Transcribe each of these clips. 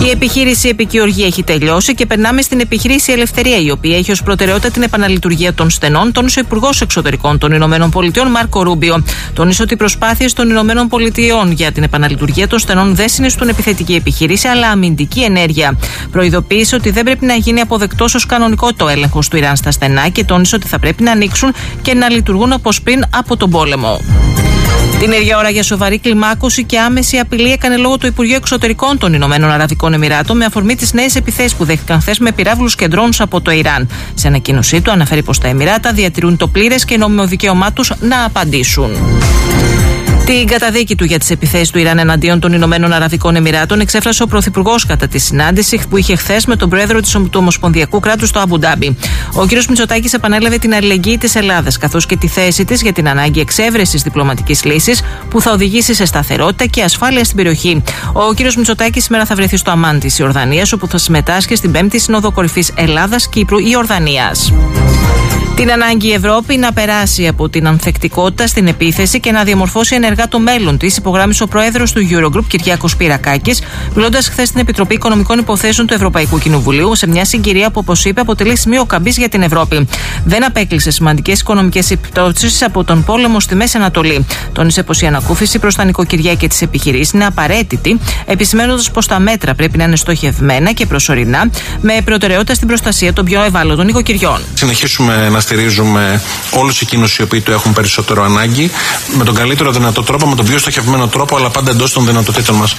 Η επιχείρηση Επικιοργία έχει τελειώσει και περνάμε στην επιχείρηση Ελευθερία, η οποία έχει ως προτεραιότητα την επαναλειτουργία των στενών, τόνισε ο Υπουργός Εξωτερικών των ΗΠΑ Μάρκο Ρούμπιο. Τόνισε ότι οι προσπάθειες των ΗΠΑ για την επαναλειτουργία των στενών δεν συνιστούν επιθετική επιχείρηση, αλλά αμυντική ενέργεια. Προειδοποίησε ότι δεν πρέπει να γίνει αποδεκτός ως κανονικό το έλεγχος του Ιράν στα στενά και τόνισε ότι θα πρέπει να ανοίξουν και να λειτουργούν όπως πριν από τον πόλεμο. Την ίδια ώρα, για σοβαρή κλιμάκωση και άμεση απειλή έκανε λόγο το Υπουργείο Εξωτερικών των Ηνωμένων Αραβικών Εμιράτων με αφορμή τις νέες επιθέσεις που δέχτηκαν χθες με πυράβλους και ντρόουνς από το Ιράν. Σε ανακοίνωσή του αναφέρει πως τα Εμιράτα διατηρούν το πλήρες και νόμιμο δικαίωμά τους να απαντήσουν. Την καταδίκη του για τις επιθέσεις του Ιράν εναντίον των Ηνωμένων Αραβικών Εμιράτων εξέφρασε ο Πρωθυπουργός κατά τη συνάντηση που είχε χθες με τον πρόεδρο του Ομοσπονδιακού κράτους στο Αμπου Ντάμπι. Ο κ. Μητσοτάκης επανέλαβε την αλληλεγγύη της Ελλάδας, καθώς και τη θέση της για την ανάγκη εξέβρεσης διπλωματικής λύσης που θα οδηγήσει σε σταθερότητα και ασφάλεια στην περιοχή. Ο κ. Μητσοτάκης σήμερα θα βρεθεί στο Αμάν της Ιορδανίας, όπου θα συμμετάσχει στην 5η Σύνοδο Κορυφής Ελλάδας-Κύπρου-Ιορδανίας. Την ανάγκη η Ευρώπη να περάσει από την ανθεκτικότητα στην επίθεση και να διαμορφώσει ενεργά το μέλλον της, υπογράμμισε ο πρόεδρος του Eurogroup, Κυριάκος Πυρακάκης, μιλώντας χθες στην Επιτροπή Οικονομικών Υποθέσεων του Ευρωπαϊκού Κοινοβουλίου, σε μια συγκυρία που, όπως είπε, αποτελεί σημείο καμπής για την Ευρώπη. Δεν απέκλεισε σημαντικές οικονομικές επιπτώσεις από τον πόλεμο στη Μέση Ανατολή. Τόνισε πως η ανακούφιση προς τα νοικοκυριά και τις επιχειρήσεις είναι απαραίτητη, επισημαίνοντας πως τα μέτρα πρέπει να είναι στοχευμένα και προσωρινά, με προτεραιότητα στην προστασία των πιο ευάλωτων νοικοκυριών. Συνεχίσουμε να στηρίζουμε όλους εκείνους οι οποίοι το έχουν περισσότερο ανάγκη, με τον καλύτερο δυνατό τρόπο, με τον πιο στοχευμένο τρόπο, αλλά πάντα εντός των δυνατοτήτων μας.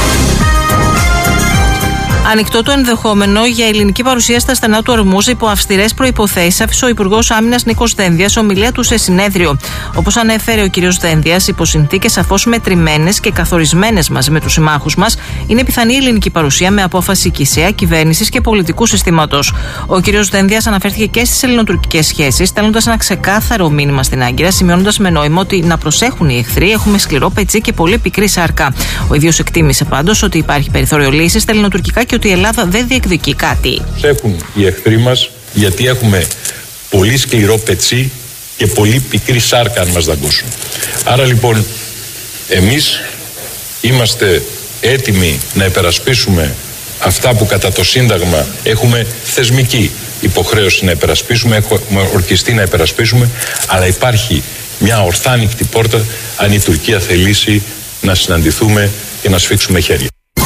Ανοιχτό το ενδεχόμενο για ελληνική παρουσία στα στενά του Ορμούζ υπό αυστηρές προϋποθέσεις, άφησε ο Υπουργός Άμυνας Νίκος Δένδιας ομιλία του σε συνέδριο. Όπως ανέφερε ο κ. Δένδιας, υπό συνθήκες σαφώς μετρημένες και καθορισμένες μαζί με τους συμμάχους μας, είναι πιθανή η ελληνική παρουσία με απόφαση ΚΙΣΕΑ, κυβέρνησης και πολιτικού συστήματος. Ο κ. Δένδιας αναφέρθηκε και στις ελληνοτουρκικές σχέσεις, στέλνοντας ένα ξεκάθαρο μήνυμα στην Άγκυρα, σημειώνοντας με νόημα ότι να προσέχουν οι εχθροί, έχουμε σκληρό πετσί και πολύ πικρή σάρκα. Ο ίδιος εκτίμησε πάντως ότι υπάρχει περιθώριο λύσης στα ελληνοτουρκικά και ότι η Ελλάδα δεν διεκδικεί κάτι. Έχουν οι εχθροί μας γιατί έχουμε πολύ σκληρό πετσί και πολύ πικρή σάρκα αν μας δαγκώσουν. Άρα λοιπόν εμείς είμαστε έτοιμοι να υπερασπίσουμε αυτά που κατά το Σύνταγμα έχουμε θεσμική υποχρέωση να υπερασπίσουμε, έχουμε ορκιστεί να υπερασπίσουμε, αλλά υπάρχει μια ορθάνικτη πόρτα αν η Τουρκία θελήσει να συναντηθούμε και να σφίξουμε χέρια.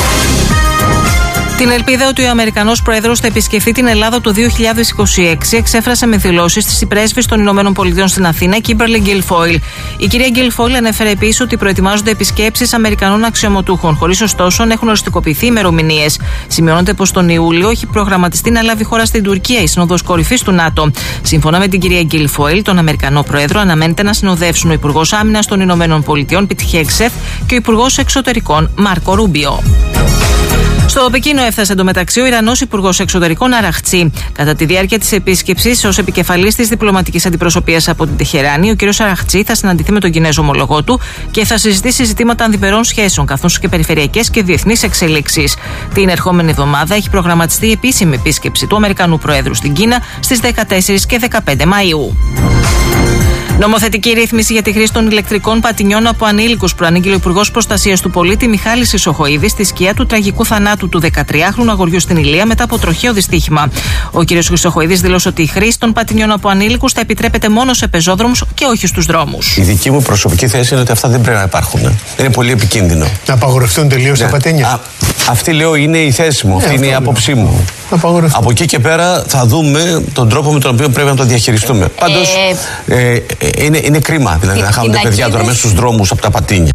Την ελπίδα ότι ο Αμερικανός Πρόεδρος θα επισκεφθεί την Ελλάδα το 2026 εξέφρασε με δηλώσεις της η πρέσβης των ΗΠΑ στην Αθήνα, Κίμπερλι Γκίλφόιλ. Η κυρία Γκίλφόιλ ανέφερε επίσης ότι προετοιμάζονται επισκέψεις Αμερικανών αξιωματούχων, χωρίς ωστόσο να έχουν οριστικοποιηθεί ημερομηνίες. Σημειώνεται πως τον Ιούλιο έχει προγραμματιστεί να λάβει χώρα στην Τουρκία η Σύνοδος Κορυφής του ΝΑΤΟ. Σύμφωνα με την κυρία Γκίλφόιλ, τον Αμερικανό Πρόεδρο αναμένεται να συνοδεύσουν ο Υπουργός Άμυνας των ΗΠΑ Πιτ Χέγκσεθ και ο Υπουργός Εξωτερικών Μάρκο Ρούμπιο. Στο Πεκίνο έφτασε εντωμεταξύ ο Ιρανός Υπουργός Εξωτερικών Αραχτσί. Κατά τη διάρκεια της επίσκεψης, ως επικεφαλής της διπλωματικής αντιπροσωπείας από την Τεχεράνη, ο κ. Αραχτσί θα συναντηθεί με τον Κινέζο ομολογό του και θα συζητήσει ζητήματα ανδιμερών σχέσεων, καθώς και περιφερειακές και διεθνείς εξελίξεις. Την ερχόμενη εβδομάδα έχει προγραμματιστεί η επίσημη επίσκεψη του Αμερικανού Προέδρου στην Κίνα στις 14 και 15 Μαΐου. Νομοθετική ρύθμιση για τη χρήση των ηλεκτρικών πατινιών από ανήλικους προανήγγειλε ο Υπουργός Προστασίας του Πολίτη Μιχάλης Χρυσοχοΐδης στη σκιά του τραγικού θανάτου του 13χρονου αγοριού στην Ηλία μετά από τροχαίο δυστύχημα. Ο κ. Χρυσοχοΐδης δήλωσε ότι η χρήση των πατινιών από ανήλικους θα επιτρέπεται μόνο σε πεζόδρομους και όχι στους δρόμους. Η δική μου προσωπική θέση είναι ότι αυτά δεν πρέπει να υπάρχουν. Είναι πολύ επικίνδυνο. Να απαγορευτούν τελείως τα πατίνια. Αυτή λέω είναι η θέση μου, αυτή είναι η άποψή μου. Από εκεί και πέρα θα δούμε τον τρόπο με τον οποίο πρέπει να το διαχειριστούμε. Πάντως είναι κρίμα δηλαδή να χάνονται παιδιά τώρα μέσα στους δρόμους από τα πατίνια.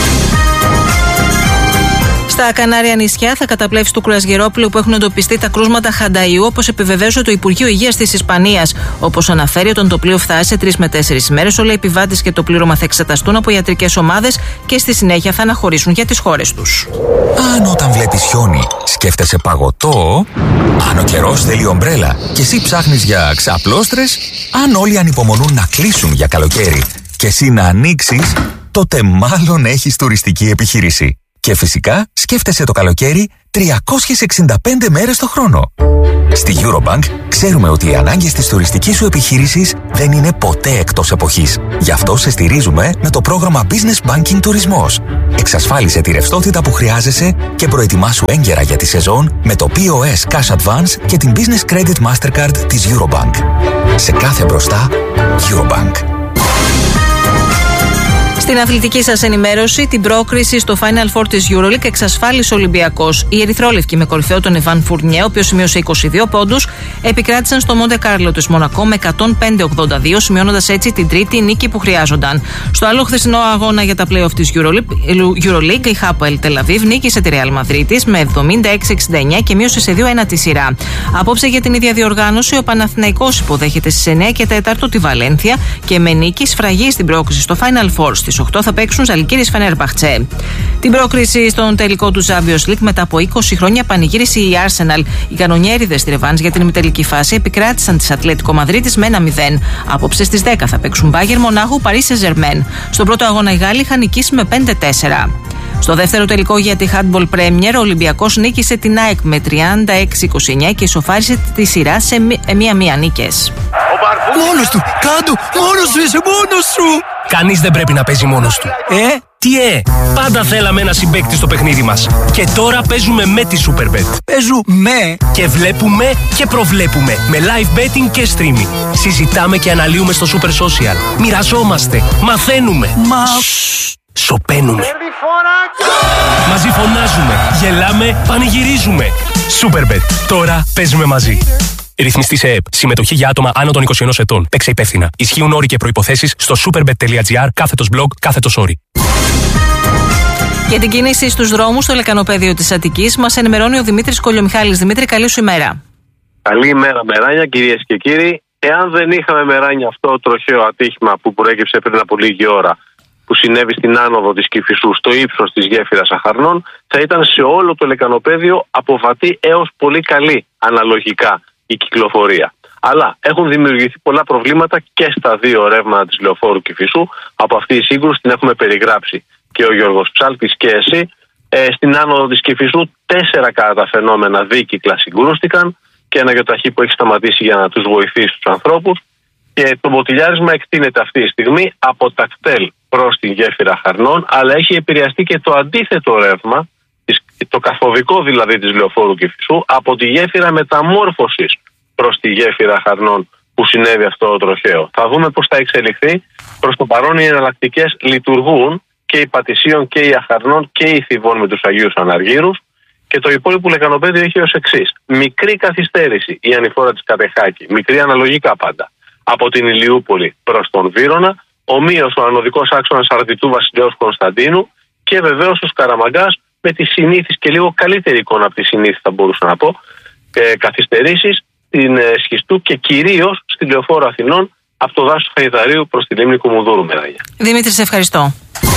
Στα Κανάρια νησιά θα καταπλέψει του κρουαζιερόπλου που έχουν εντοπιστεί τα κρούσματα χανταϊού, όπως επιβεβαίωσε το Υπουργείο Υγείας της Ισπανίας. Όπως αναφέρει, όταν το πλοίο φτάσει σε 3 με 4 ημέρες, όλοι οι επιβάτες και το πλήρωμα θα εξεταστούν από ιατρικές ομάδες και στη συνέχεια θα αναχωρήσουν για τις χώρες τους. Αν όταν βλέπεις χιόνι σκέφτεσαι παγωτό, αν ο καιρός θέλει ομπρέλα και εσύ ψάχνεις για ξαπλώστρες, αν όλοι ανυπομονούν να κλείσουν για καλοκαίρι και εσύ να ανοίξεις, τότε μάλλον έχεις τουριστική επιχείρηση. Και φυσικά σκέφτεσαι το καλοκαίρι 365 μέρες το χρόνο. Στη Eurobank ξέρουμε ότι οι ανάγκες της τουριστικής σου επιχείρησης δεν είναι ποτέ εκτός εποχής. Γι' αυτό σε στηρίζουμε με το πρόγραμμα Business Banking Τουρισμός. Εξασφάλισε τη ρευστότητα που χρειάζεσαι και προετοιμάσου έγκαιρα για τη σεζόν με το POS Cash Advance και την Business Credit Mastercard της Eurobank. Σε κάθε μπροστά, Eurobank. Στην αθλητική σας ενημέρωση, την πρόκριση στο Final Four της EuroLeague εξασφάλισε ο Ολυμπιακός. Οι ερυθρόλευκοι με κορυφαίο τον Ιβάν Φουρνιέ, ο οποίος σημείωσε 22 πόντους, επικράτησαν στο Μοντε Κάρλο της Μονακό με 105-82, σημειώνοντας έτσι την τρίτη νίκη που χρειάζονταν. Στο άλλο χθεσινό αγώνα για τα play-off της EuroLeague, η Hapoel Tel Aviv νίκησε τη Real Madrid με 76-69 και μείωσε σε 2-1 τη σειρά. Απόψε για την ίδια διοργάνωση, ο Παναθηναϊκός υποδέχεται στις 9 και 4 τη Βαλένθια και με νίκη σφραγεί στην πρόκριση στο Final Four. Στις 8 θα παίξουν Ζαλγκίρις Φενέρμπαχτσε. Την πρόκριση στον τελικό του Champions League μετά από 20 χρόνια πανηγύρισε η Arsenal. Οι κανονιέριδες στη ρεβάνς για την ημιτελική φάση επικράτησαν της Ατλέτικο Μαδρίτης με 1-0. Απόψε στις 10 θα παίξουν Bayern Μονάχου Paris Saint-Germain. Στον πρώτο αγώνα οι Γάλλοι είχαν νικήσει με 5-4. Στο δεύτερο τελικό για τη Handball Premier, ο Ολυμπιακός νίκησε την ΑΕΚ με 36-29 και ισοφάρισε τη σειρά σε 1-1 νίκες. Μόνος του! Κάντου! Μόνος σου είσαι! Μόνος σου! Κανείς δεν πρέπει να παίζει μόνος του. Πάντα θέλαμε ένα συμπαίκτη στο παιχνίδι μας. Και τώρα παίζουμε με τη Superbet. Παίζουμε και βλέπουμε και προβλέπουμε. Με live betting και streaming. Συζητάμε και αναλύουμε στο Super Social. Μοιραζόμαστε. Μαθαίνουμε. Σοπαίνουμε. Μαζί φωνάζουμε. Γελάμε. Πανηγυρίζουμε. Superbet. Τώρα παίζουμε μαζί. Ρυθμιστή σε ΕΕΠ. Συμμετοχή για άτομα άνω των 21 ετών. Παίξε υπεύθυνα. Ισχύουν όροι και προϋποθέσεις στο superbet.gr/blog/όροι. Για την κίνηση στους δρόμους στο λεκανοπέδιο της Αττικής μας ενημερώνει ο Δημήτρης Κολιομιχάλης. Δημήτρη, καλή σου ημέρα. Καλή ημέρα, Μεράνια, κυρίες και κύριοι. Εάν δεν είχαμε, Μεράνια, αυτό το τροχαίο ατύχημα που προέκυψε πριν από λίγη ώρα, που συνέβη στην άνοδο της Κηφισού στο ύψος της γέφυρας Αχαρνών, θα ήταν σε όλο το λεκανοπέδιο από βατή έως πολύ καλή αναλογικά η κυκλοφορία. Αλλά έχουν δημιουργηθεί πολλά προβλήματα και στα δύο ρεύματα της λεωφόρου Κηφισού. Από αυτή η σύγκρουση την έχουμε περιγράψει και ο Γιώργος Ψάλτης και εσύ. Στην άνοδο της Κηφισού 4 κατά τα φαινόμενα δίκυκλα συγκρούστηκαν και ένα γιοταχή που έχει σταματήσει για να τους βοηθήσει τους ανθρώπους. Και το μποτιλιάρισμα εκτείνεται αυτή τη στιγμή από τα κτέλ προς την γέφυρα Χαρνών, αλλά έχει επηρεαστεί και το αντίθετο ρεύμα, το καθοδικό δηλαδή της λεωφόρου Κηφισού, από τη γέφυρα μεταμόρφωσης προς τη γέφυρα Χαρνών που συνέβη αυτό το τροχαίο. Θα δούμε πώς θα εξελιχθεί. Προς το παρόν οι εναλλακτικές λειτουργούν, και η Πατησίων και η Αχαρνών και η Θηβών με τους Αγίους Αναργύρους, και το υπόλοιπο λεκανοπέδιο έχει ως εξής. Μικρή καθυστέρηση η ανηφόρα της Κατεχάκη, μικρή αναλογικά πάντα, από την Ηλιούπολη προς τον Βύρωνα, ομοίως ο ανωδικός άξονας Αρτιτού Βασιλέως Κωνσταντίνου και βεβαίως ο Σκαραμαγκάς με τη συνήθις και λίγο καλύτερη εικόνα από τη συνήθις, θα μπορούσα να πω, καθυστερήσεις στην Σχιστού και κυρίως στη Λεωφόρο Αθηνών από το δάσος Χαϊδαρίου προς τη λίμνη Κουμουνδούρου, Μεράγια. Δημήτρη, σε ευχαριστώ.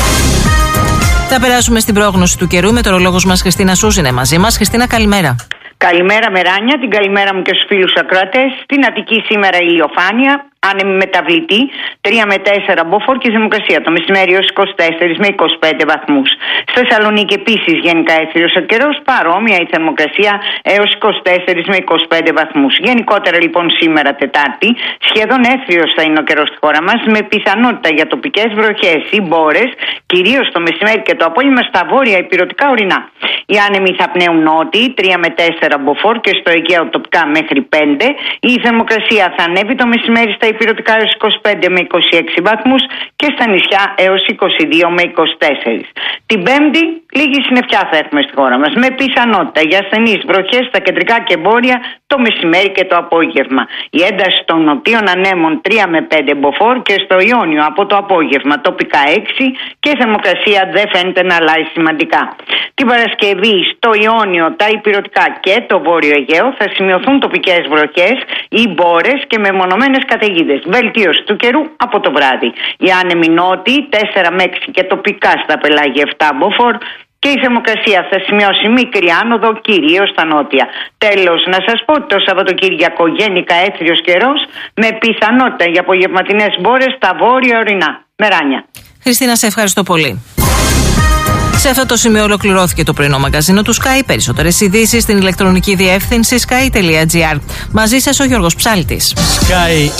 Θα περάσουμε στην πρόγνωση του καιρού. Η μετεωρολόγος μας Χριστίνα Σούζ είναι μαζί μας. Χριστίνα, καλημέρα. Καλημέρα, Μεράνια. Την καλημέρα μου και στους φίλους ακροατές. Στην Αττική σήμερα ηλιοφάνεια. Άνεμη μεταβλητή 3 με 4 μποφόρ και θερμοκρασία το μεσημέρι έως 24 με 25 βαθμούς. Στη Θεσσαλονίκη επίσης γενικά έθριος ο καιρός, παρόμοια η θερμοκρασία έως 24 με 25 βαθμούς. Γενικότερα λοιπόν σήμερα Τετάρτη σχεδόν έθριος θα είναι ο καιρός στη χώρα μας, με πιθανότητα για τοπικές βροχές ή μπόρες, κυρίως το μεσημέρι και το απόγευμα στα βόρεια ηπειρωτικά ορεινά. Οι άνεμοι θα πνέουν νότιοι 3 με 4 μποφόρ και στο Αιγαίο τοπικά μέχρι 5. Η θερμοκρασία θα ανέβει το μεσημέρι στα ηπειρωτικά έως 25 με 26 βαθμούς και στα νησιά έως 22 με 24. Την Πέμπτη λίγη συννεφιά θα έχουμε στη χώρα μας, με πιθανότητα για ασθενείς βροχές στα κεντρικά και βόρεια το μεσημέρι και το απόγευμα. Η ένταση των νοτίων ανέμων 3 με 5 μποφόρ και στο Ιόνιο από το απόγευμα τοπικά 6 και η θερμοκρασία δεν φαίνεται να αλλάζει σημαντικά. Την Παρασκευή στο Ιόνιο, τα ηπειρωτικά και το βόρειο Αιγαίο θα σημειωθούν τοπικές βροχές ή μπόρες και μεμονωμένες καταιγίδες. Βελτίωση του καιρού από το βράδυ. Οι άνεμοι νότιοι 4 με 6 και τοπικά στα πελάγια 7 μποφόρ και η θερμοκρασία θα σημειώσει μικρή άνοδο κυρίως στα νότια. Τέλος, να σας πω ότι το Σαββατοκύριακο γενικά έθριος καιρός με πιθανότητα για απογευματινές μπόρες στα βόρεια ορεινά. Μεράνια. Χριστίνα, σε ευχαριστώ πολύ. Σε αυτό το σημείο ολοκληρώθηκε το πρωινό μαγκαζίνο του Sky. Περισσότερες ειδήσεις στην ηλεκτρονική διεύθυνση sky.gr. Μαζί σας ο Γιώργος Ψάλτης. Sky